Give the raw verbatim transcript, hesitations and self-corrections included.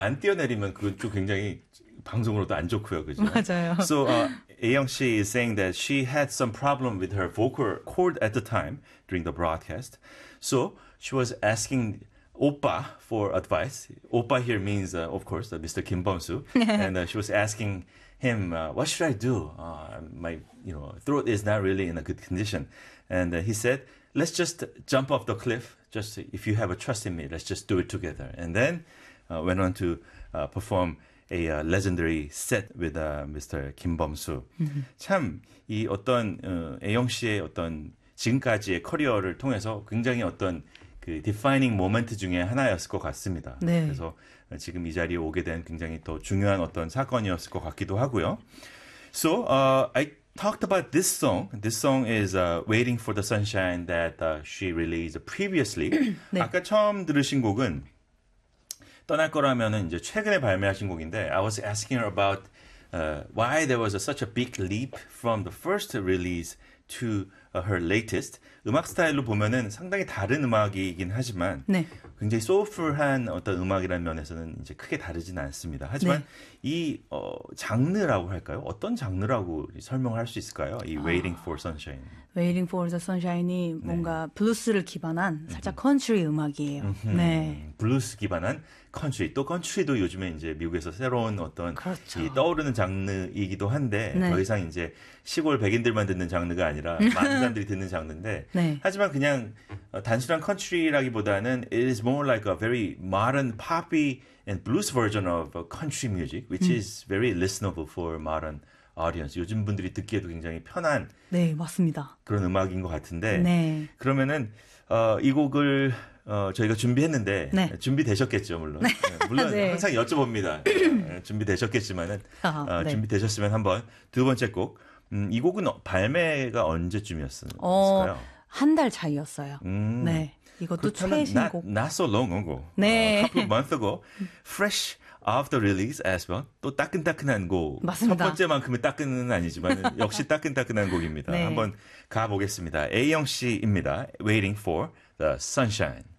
안 뛰어내리면 그건 또 굉장히 방송으로도 안 좋고요, 그죠? 맞아요. So uh, Ayoung she is saying that she had some problem with her vocal cord at the time during the broadcast. So she was asking Oppa for advice. Oppa here means, uh, of course, uh, Mister Kim Bum-soo, and uh, she was asking him, uh, "What should I do? Uh, my, you know, throat is not really in a good condition." And uh, he said, "Let's just jump off the cliff. Just if you have a trust in me, let's just do it together." And then uh, went on to uh, perform a uh, legendary set with uh, Mister Kim Bum-soo. 참 이 어떤 어, 애영 씨의 어떤 지금까지의 커리어를 통해서 굉장히 어떤 그 defining 모멘트 중에 하나였을 것 같습니다. 네. 그래서 지금 이 자리에 오게 된 굉장히 더 중요한 어떤 사건이었을 것 같기도 하고요. So uh, I talked about this song. This song is uh, Waiting for the Sunshine that uh, she released previously. 네. 아까 처음 들으신 곡은 떠날 거라면은 이제 최근에 발매하신 곡인데 I was asking her about uh, why there was a, such a big leap from the first release to uh, her latest. 음악 스타일로 보면은 상당히 다른 음악이긴 하지만 네. 굉장히 소울풀한 어떤 음악이라는 면에서는 이제 크게 다르지는 않습니다. 하지만 네. 이 어, 장르라고 할까요? 어떤 장르라고 설명할 수 있을까요? 이 Waiting for Sunshine. Waiting for the Sunshine이 뭔가 블루스를 기반한 살짝 컨트리 음악이에요. 네. 블루스 기반한 컨트리. 또 컨트리도 요즘에 이제 미국에서 새로운 어떤 그렇죠. 이 떠오르는 장르이기도 한데 네. 더 이상 이제 시골 백인들만 듣는 장르가 아니라 많은 사람들이 듣는 장르인데 네. 하지만 그냥 어, 단순한 컨트리라기보다는 it is more like a very modern poppy and blues version of uh, country music which 음. is very listenable for modern audience. 요즘 분들이 듣기에도 굉장히 편한 네, 맞습니다. 그런 음악인 것 같은데 네. 그러면은 어, 이 곡을 어, 저희가 준비했는데 네. 준비되셨겠죠 물론. 네, 물론 네. 항상 여쭤봅니다. 네, 준비되셨겠지만은 아, 어, 네. 준비되셨으면 한번 두 번째 곡. 음, 이 곡은 발매가 언제쯤이었을까요? 어, 한 달 차이였어요. 음. 네. 이것도 그렇다면 최신곡. not, not so long ago. 네. 어, couple of months ago. Fresh off the release as well. 또 따끈따끈한 곡. 맞습니다. 첫 번째만큼은 따끈은 아니지만 역시 따끈따끈한 곡입니다. 네. 한번 가보겠습니다. A영 씨입니다. Waiting for the Sunshine.